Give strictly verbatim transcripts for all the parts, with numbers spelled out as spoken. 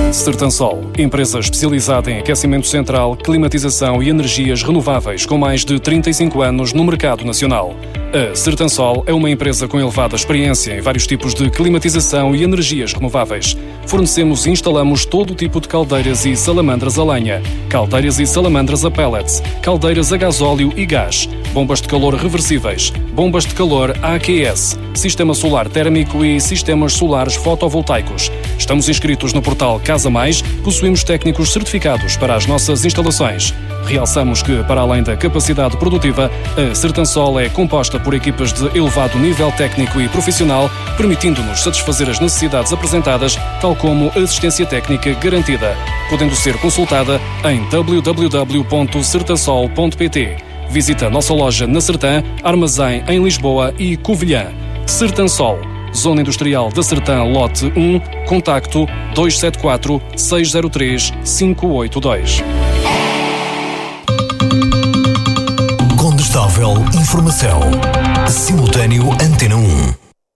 Sertansol, empresa especializada em aquecimento central, climatização e energias renováveis com mais de trinta e cinco anos no mercado nacional. A Sertansol é uma empresa com elevada experiência em vários tipos de climatização e energias renováveis. Fornecemos e instalamos todo o tipo de caldeiras e salamandras a lenha, caldeiras e salamandras a pellets, caldeiras a gasóleo e gás, bombas de calor reversíveis, bombas de calor A Q S, sistema solar térmico e sistemas solares fotovoltaicos. Estamos inscritos no portal Casa Mais, possuímos técnicos certificados para as nossas instalações. Realçamos que, para além da capacidade produtiva, a Sertansol é composta por equipas de elevado nível técnico e profissional, permitindo-nos satisfazer as necessidades apresentadas, tal como assistência técnica garantida, podendo ser consultada em w w w ponto sertansol ponto p t. Visita a nossa loja na Sertã, Armazém em Lisboa e Covilhã. Sertansol, Zona Industrial da Sertã, Lote um, contacto dois sete quatro, seis zero três, cinco oito dois. Condestável Informação. Simultâneo Antena um.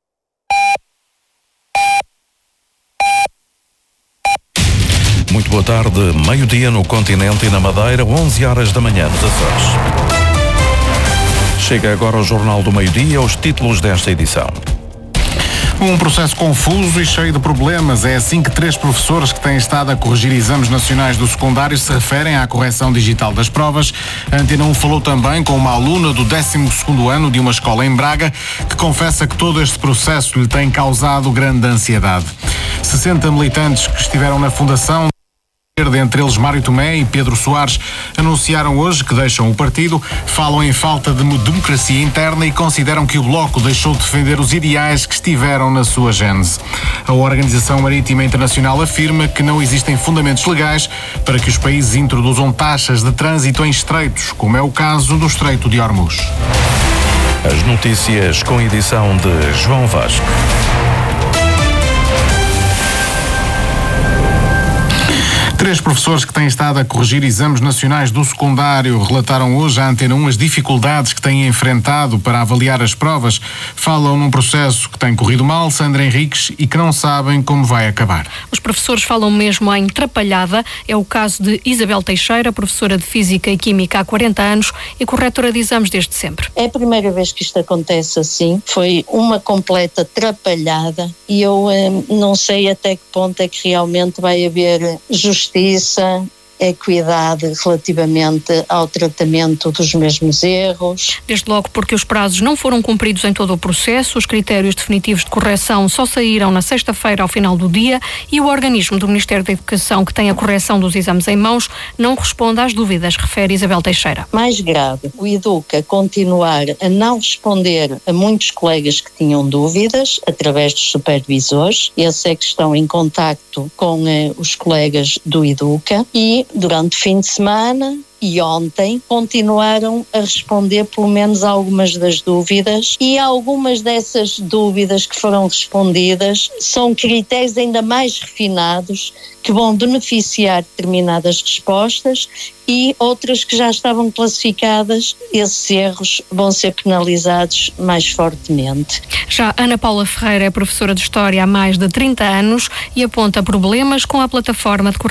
Muito boa tarde, meio-dia no continente e na Madeira, onze horas da manhã nos Açores. Chega agora o Jornal do Meio-Dia, os títulos desta edição. Um processo confuso e cheio de problemas. É assim que três professores que têm estado a corrigir exames nacionais do secundário se referem à correção digital das provas. A Antena um falou também com uma aluna do décimo segundo ano de uma escola em Braga que confessa que todo este processo lhe tem causado grande ansiedade. sessenta militantes que estiveram na fundação, entre eles Mário Tomé e Pedro Soares, anunciaram hoje que deixam o partido, falam em falta de democracia interna e consideram que o Bloco deixou de defender os ideais que estiveram na sua gênese. A Organização Marítima Internacional afirma que não existem fundamentos legais para que os países introduzam taxas de trânsito em estreitos, como é o caso do Estreito de Hormuz. As notícias com edição de João Vasco. Três professores que têm estado a corrigir exames nacionais do secundário relataram hoje à Antena um as dificuldades que têm enfrentado para avaliar as provas. Falam num processo que tem corrido mal, Sandra Henriques, e que não sabem como vai acabar. Os professores falam mesmo em trapalhada. É o caso de Isabel Teixeira, professora de Física e Química há quarenta anos e corretora de exames desde sempre. É a primeira vez que isto acontece assim. Foi uma completa trapalhada e eu eh, não sei até que ponto é que realmente vai haver justiça, equidade relativamente ao tratamento dos mesmos erros. Desde logo porque os prazos não foram cumpridos em todo o processo, os critérios definitivos de correção só saíram na sexta-feira ao final do dia e o organismo do Ministério da Educação que tem a correção dos exames em mãos não responde às dúvidas, refere Isabel Teixeira. Mais grave, o Educa continuar a não responder a muitos colegas que tinham dúvidas através dos supervisores, esses é que estão em contacto com eh, os colegas do Educa e durante o fim de semana e ontem continuaram a responder pelo menos algumas das dúvidas e algumas dessas dúvidas que foram respondidas são critérios ainda mais refinados que vão beneficiar determinadas respostas e outras que já estavam classificadas, esses erros vão ser penalizados mais fortemente. Já Ana Paula Ferreira é professora de História há mais de trinta anos e aponta problemas com a plataforma de correção